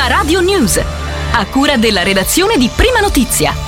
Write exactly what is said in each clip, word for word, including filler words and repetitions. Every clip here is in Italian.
Prima Radio News, a cura della redazione di Prima Notizia.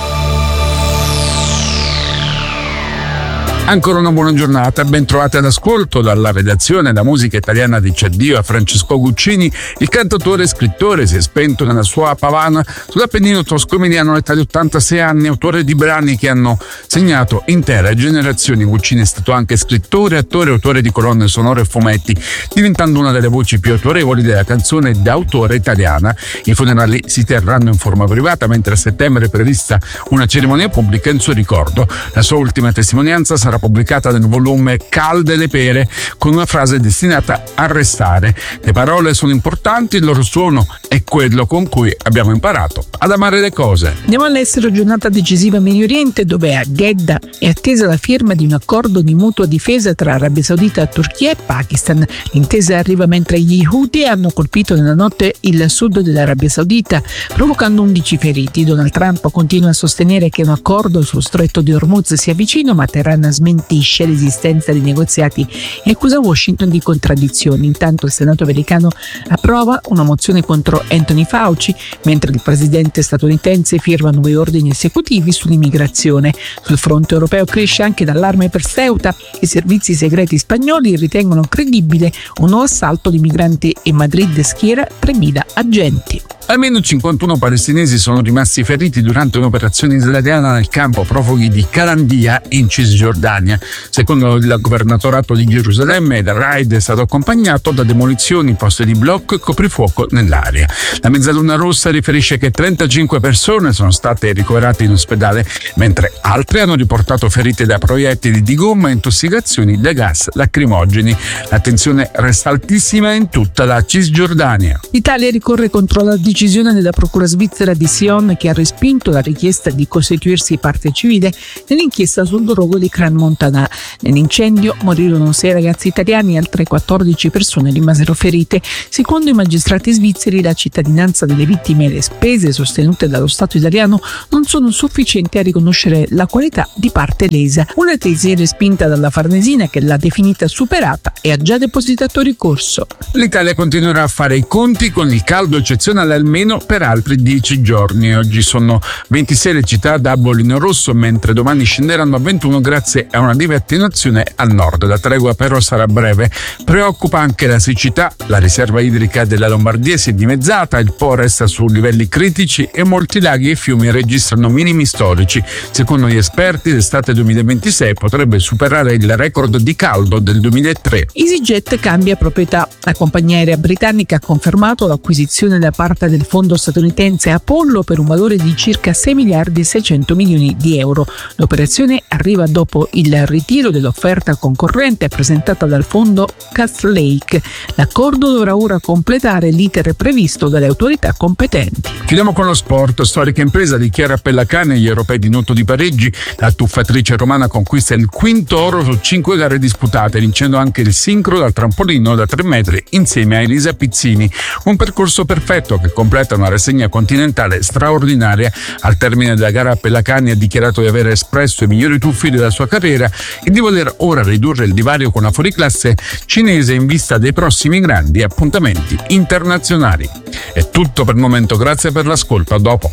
Ancora una buona giornata, ben trovati all'ascolto dalla redazione. La musica italiana dice addio a Francesco Guccini. Il cantautore e scrittore si è spento nella sua Pavana sull'Appennino tosco-emiliano all'età di ottantasei anni, autore di brani che hanno segnato intere generazioni. Guccini è stato anche scrittore, attore, autore di colonne sonore e fumetti, diventando una delle voci più autorevoli della canzone d'autore italiana. I funerali si terranno in forma privata, mentre a settembre è prevista una cerimonia pubblica in suo ricordo. La sua ultima testimonianza sarà pubblicata nel volume Calde le pere, con una frase destinata a restare. Le parole sono importanti, il loro suono è quello con cui abbiamo imparato ad amare le cose. Andiamo all'estero, giornata decisiva in Medio Oriente, dove a Jeddah è attesa la firma di un accordo di mutua difesa tra Arabia Saudita, Turchia e Pakistan. L'intesa arriva mentre gli Houthi hanno colpito nella notte il sud dell'Arabia Saudita, provocando undici feriti. Donald Trump continua a sostenere che un accordo sullo stretto di Hormuz sia vicino, ma Teheran smentisce l'esistenza di negoziati e accusa Washington di contraddizioni. Intanto il Senato americano approva una mozione contro Anthony Fauci, mentre il presidente statunitense firma nuovi ordini esecutivi sull'immigrazione. Sul fronte europeo cresce anche l'allarme per Ceuta. I servizi segreti spagnoli ritengono credibile un nuovo assalto di migranti e Madrid schiera tremila agenti. Almeno cinquantuno palestinesi sono rimasti feriti durante un'operazione israeliana nel campo profughi di Calandia in Cisgiordania. Secondo il governatorato di Gerusalemme, il raid è stato accompagnato da demolizioni, posti di blocco e coprifuoco nell'area. La Mezzaluna Rossa riferisce che trentacinque persone sono state ricoverate in ospedale, mentre altre hanno riportato ferite da proiettili di gomma e intossicazioni da gas lacrimogeni. La resta altissima in tutta la Cisgiordania. L'Italia ricorre contro la decisione della procura svizzera di Sion, che ha respinto la richiesta di costituirsi parte civile nell'inchiesta sul rogo di Crans-Montana. Nell'incendio morirono sei ragazzi italiani e altre quattordici persone rimasero ferite. Secondo i magistrati svizzeri, la cittadinanza delle vittime e le spese sostenute dallo Stato italiano non sono sufficienti a riconoscere la qualità di parte lesa. Una tesi respinta dalla Farnesina, che l'ha definita superata e ha già depositato ricorso. L'Italia continuerà a fare i conti con il caldo eccezionale almeno per altri dieci giorni. Oggi sono ventisei le città da bollino rosso, mentre domani scenderanno a ventuno grazie a una lieve attenuazione al nord. La tregua però sarà breve. Preoccupa anche la siccità. La riserva idrica della Lombardia si è dimezzata, il Po resta su livelli critici e molti laghi e fiumi registrano minimi storici. Secondo gli esperti, l'estate duemilaventisei potrebbe superare il record di caldo del duemilatré. EasyJet cambia proprietà. La compagnia aerea britannica ha confermato l'acquisizione da parte del fondo statunitense Apollo per un valore di circa sei miliardi e seicento milioni di euro. L'operazione arriva dopo il ritiro dell'offerta concorrente presentata dal fondo Castlelake. L'accordo dovrà ora completare l'iter previsto dalle autorità competenti. Chiudiamo con lo sport. Storica impresa di Chiara Pellacani agli europei di nuoto di Parigi. La tuffatrice romana conquista il quinto oro su cinque gare disputate, vincendo anche il sincro dal trampolino da tre metri insieme a Elisa Pizzini. Un percorso perfetto che completa una rassegna continentale straordinaria. Al termine della gara, Pellacani ha dichiarato di aver espresso i migliori tuffi della sua carriera e di voler ora ridurre il divario con la fuoriclasse cinese in vista dei prossimi grandi appuntamenti internazionali. È tutto per il momento, grazie per l'ascolto, a dopo.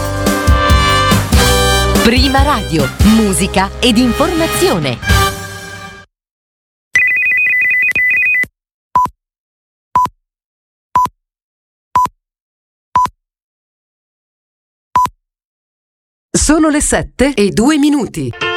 Prima Radio, musica ed informazione. Sono le sette e due minuti.